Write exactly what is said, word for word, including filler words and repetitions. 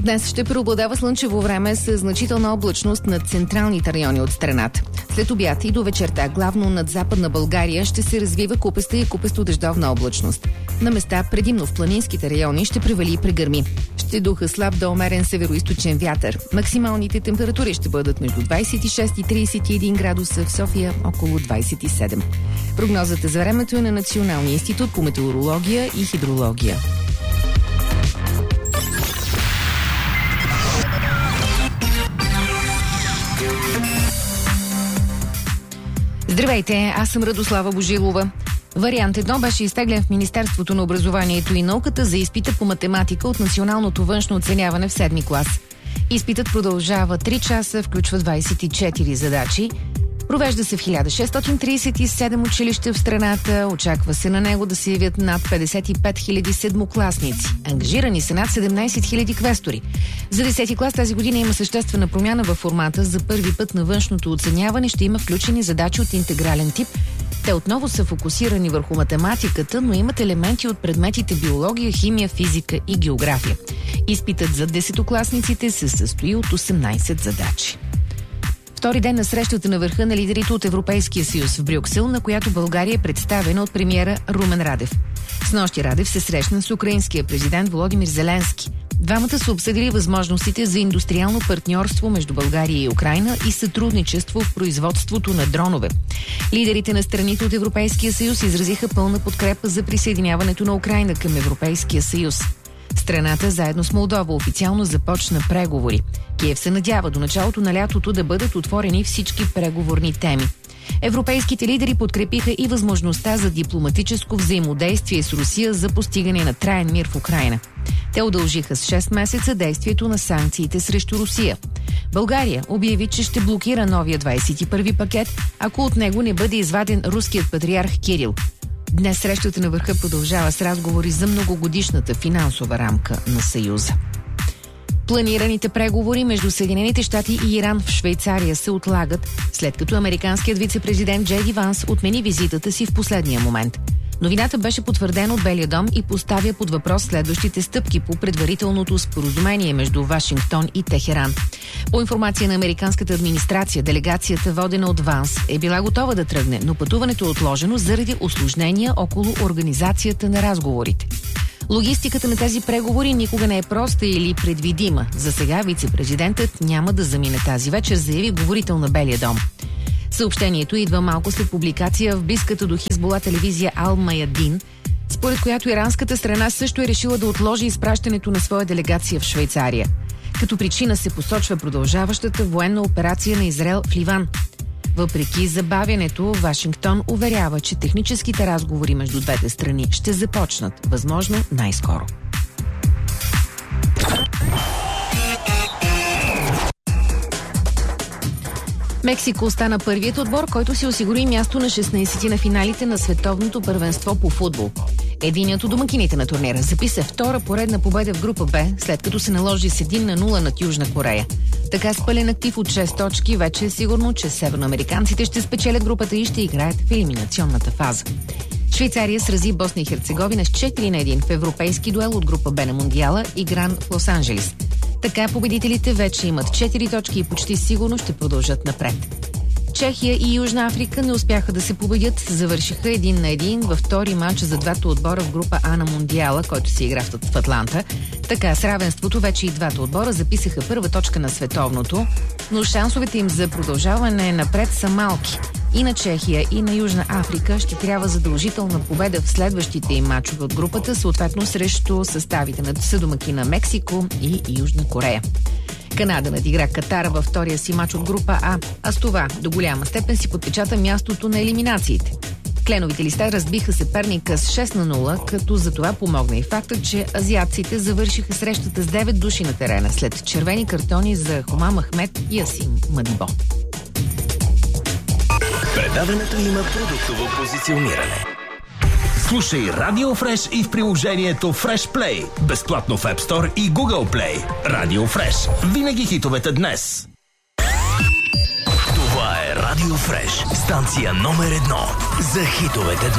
Днес ще преобладава слънчево време с значителна облачност над централните райони от страната. След обяд и до вечерта, главно над Западна България, ще се развива купеста и купесто-дъждовна облачност. На места, предимно в планинските райони, ще превали и прегърми. Ще духа слаб до умерен североизточен вятър. Максималните температури ще бъдат между двадесет и шест и тридесет и един градуса, в София около двадесет и седем. Прогнозата за времето е на Националния институт по метеорология и хидрология. Здравейте, аз съм Радослава Божилова. Вариант едно беше изтеглен в Министерството на образованието и науката за изпита по математика от националното външно оценяване в седми клас. Изпитът продължава три часа, включва двадесет и четири задачи. Провежда се в хиляда шестстотин тридесет и седем училища в страната. Очаква се на него да се явят над петдесет и пет хиляди седмокласници. Ангажирани са над седемнадесет хиляди квестори. За десети клас тази година има съществена промяна във формата. За първи път на външното оценяване ще има включени задачи от интегрален тип. Те отново са фокусирани върху математиката, но имат елементи от предметите биология, химия, физика и география. Изпитът за десетокласниците се състои от осемнадесет задачи. Втори ден на срещата на върха на лидерите от Европейския съюз в Брюксел, на която България е представена от премиера Румен Радев. Снощи Радев се срещна с украинския президент Володимир Зеленски. Двамата са обсъдили възможностите за индустриално партньорство между България и Украйна и сътрудничество в производството на дронове. Лидерите на страните от Европейския съюз изразиха пълна подкрепа за присъединяването на Украйна към Европейския съюз. Страната заедно с Молдова официално започна преговори. Киев се надява до началото на лятото да бъдат отворени всички преговорни теми. Европейските лидери подкрепиха и възможността за дипломатическо взаимодействие с Русия за постигане на траен мир в Украйна. Те удължиха с шест месеца действието на санкциите срещу Русия. България обяви, че ще блокира новия двадесет и първи пакет, ако от него не бъде изваден руският патриарх Кирил. Днес срещата на върха продължава с разговори за многогодишната финансова рамка на Съюза. Планираните преговори между Съединените щати и Иран в Швейцария се отлагат, след като американският вице-президент Джей Ди Ванс отмени визитата си в последния момент. Новината беше потвърдена от Белия дом и поставя под въпрос следващите стъпки по предварителното споразумение между Вашингтон и Техеран. По информация на американската администрация, делегацията, водена от Ванс, е била готова да тръгне, но пътуването е отложено заради усложнения около организацията на разговорите. Логистиката на тези преговори никога не е проста или предвидима. За сега вице-президентът няма да замине тази вечер, заяви говорител на Белия дом. Съобщението идва малко след публикация в близката до Хизбула телевизия Ал Маядин, според която иранската страна също е решила да отложи изпращането на своя делегация в Швейцария. Като причина се посочва продължаващата военна операция на Израел в Ливан. Въпреки забавянето, Вашингтон уверява, че техническите разговори между двете страни ще започнат, възможно най-скоро. Мексико остана първият отбор, който си осигури място на шестнадесети на финалите на световното първенство по футбол. Единият от домакините на турнира записа втора поредна победа в група Б, след като се наложи с един на нула над Южна Корея. Така с пълен актив от шест точки вече е сигурно, че северноамериканците ще спечелят групата и ще играят в елиминационната фаза. Швейцария срази Босна и Херцеговина с четири на едно в европейски дуел от група Б на Мондиала, игран в Лос-Анджелис. Така победителите вече имат четири точки и почти сигурно ще продължат напред. Чехия и Южна Африка не успяха да се победят, завършиха един на един във втори матч за двата отбора в група А на Мондиала, който се игра в Атланта. Така с равенството вече и двата отбора записаха първа точка на световното, но шансовете им за продължаване напред са малки. И на Чехия, и на Южна Африка ще трябва задължителна победа в следващите им мачове от групата, съответно срещу съставите на съдомакина Мексико и Южна Корея. Канада надигра Катар във втория си мач от група А, а с това до голяма степен си подпечата мястото на елиминациите. Кленовите листа разбиха съперника с шест на нула, като за това помогна и фактът, че азиатците завършиха срещата с девет души на терена след червени картони за Хомам Ахмед и Асим Мадибо. Предаването има продуктово позициониране. Слушай Радио Фреш и в приложението Fresh Play. Безплатно в App Store и Google Play. Радио Фреш. Винаги хитовете днес. Това е Радио Фреш. Станция номер едно за хитовете днес.